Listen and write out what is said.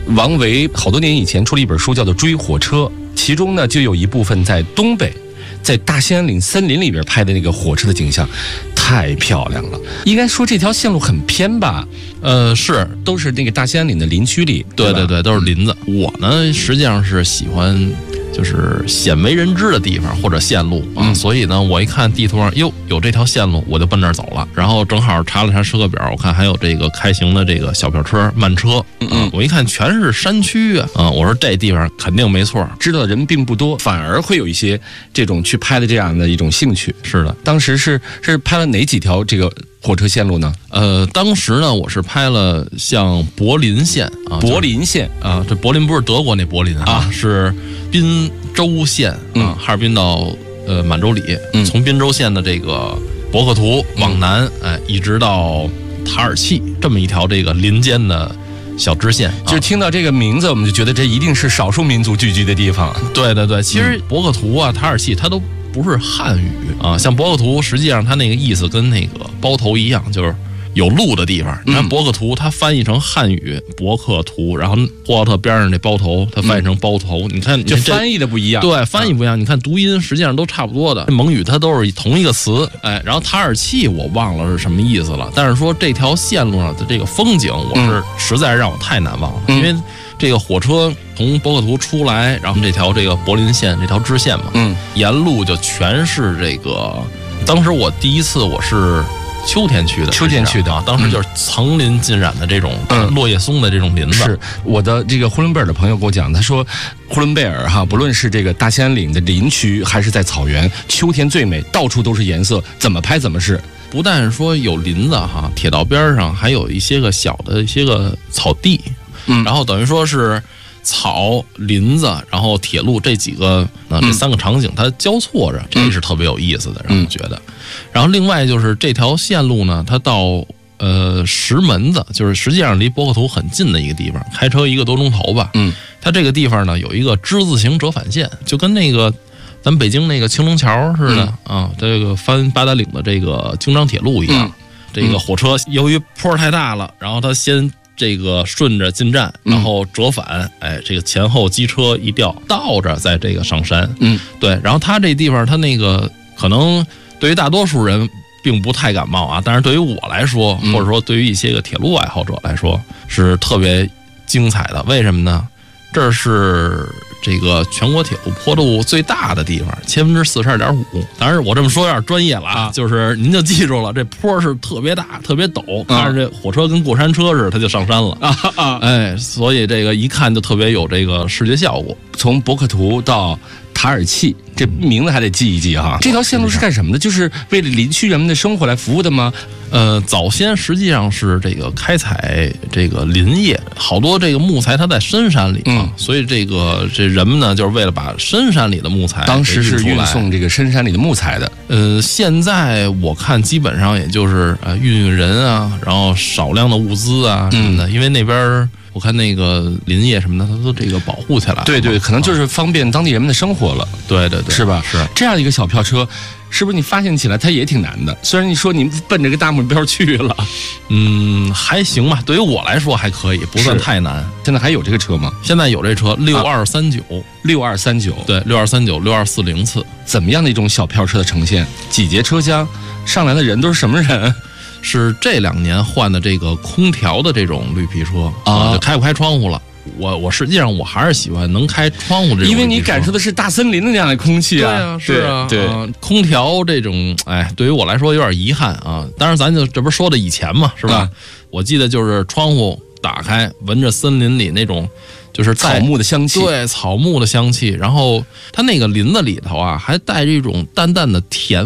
王维好多年以前出了一本书，叫做《追火车》，其中呢就有一部分在东北，在大兴安岭森林里边拍的那个火车的景象，太漂亮了。应该说这条线路很偏吧？ 是， 都是那个大兴安岭的林区里。 对对对，都是林子。我呢，实际上是喜欢就是鲜为人知的地方或者线路啊，所以呢，我一看地图上，哟，有这条线路，我就奔那儿走了。然后正好查了查车客表，我看还有这个开行的这个小票车、慢车，我一看全是山区啊，我说这地方肯定没错。 知道的人并不多，反而会有一些这种去拍的这样的一种兴趣。 是的， 当时是拍了哪几条这个火车线路呢？ 当时呢，我是拍了像柏林线啊， 柏林线啊，这柏林不是德国那柏林啊，是滨州线啊，哈尔滨到满洲里，从滨州县的这个博克图往南，一直到塔尔契这么一条这个林间的小支线。 就听到这个名字，我们就觉得这一定是少数民族聚居的地方。 对对对，其实博克图啊、塔尔契它都不是汉语啊，像博克图实际上它那个意思跟那个包头一样，就是有路的地方。你看博克图它翻译成汉语博克图，然后呼和浩特边上那包头它翻译成包头，你看就翻译的不一样。 对，翻译不一样，你看读音实际上都差不多的。蒙语它都是同一个词，然后塔尔契我忘了是什么意思了，但是说这条线路上的这个风景，我是实在让我太难忘了，因为这个火车从博克图出来，然后这条这个柏林线这条支线嘛，沿路就全是这个。当时我第一次我是秋天去的啊，当时就是层林尽染的这种落叶松的这种林子。 是我的这个呼伦贝尔的朋友跟我讲，他说呼伦贝尔哈，不论是这个大兴安岭的林区，还是在草原，秋天最美，到处都是颜色，怎么拍怎么是。 不但是说有林子哈，铁道边上还有一些个小的一些个草地，然后等于说是草、林子，然后铁路这几个这三个场景它交错着，这是特别有意思的，让我觉得。然后另外就是这条线路呢，它到石门子，就是实际上离博克图很近的一个地方，开车1个多钟头吧。它这个地方呢有一个之字形折返线，就跟那个咱们北京那个青龙桥似的啊，这个翻八达岭的这个京张铁路一样。这个火车由于坡太大了，然后它先这个顺着进站，然后折返，这个前后机车一调，倒着在这个上山。对，然后它这地方，它那个可能对于大多数人并不太感冒啊，但是对于我来说，或者说对于一些个铁路爱好者来说，是特别精彩的。为什么呢？这是这个全国铁路坡度最大的地方，42.5%。当然我这么说有点专业了啊，就是您就记住了，这坡是特别大、特别陡，看着这火车跟过山车似的，它就上山了所以这个一看就特别有这个视觉效果。 从博克图到塔尔契，这名字还得记一记哈。这条线路是干什么的？就是为了林区人们的生活来服务的吗？ 早先实际上是这个开采这个林业，好多这个木材它在深山里嘛，所以这人们呢就是为了把深山里的木材， 当时是运送这个深山里的木材的。 现在我看基本上也就是运人啊，然后少量的物资啊什么的，因为那边我看那个林业什么的，它都这个保护起来了。 对对，可能就是方便当地人们的生活了。 对对对， 是吧？ 是这样一个小票车，是不是你发现起来它也挺难的？虽然你说你奔着个大目标去了， 还行吧。对于我来说还可以，不算太难。 现在还有这个车吗？ 现在有这车，6239，对，6239，6240次。 怎么样的一种小票车的呈现？几节车厢？上来的人都是什么人？ 是这2年换的这个空调的这种绿皮车啊，就开不开窗户了。我实际上我还是喜欢能开窗户这种， 因为你感受的是大森林的那样的空气啊。 对啊，是啊， 对， 空调这种，对于我来说有点遗憾啊。当然，咱这不是说的以前嘛，是吧？我记得就是窗户打开，闻着森林里那种就是草木的香气， 对，草木的香气。然后它那个林子里头啊，还带着一种淡淡的甜